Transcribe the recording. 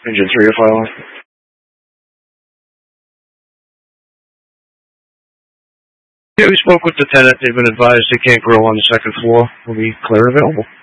Engine 3 are filing. Yeah, we spoke with the tenant. They've been advised they can't grow on the second floor. Will be clear available.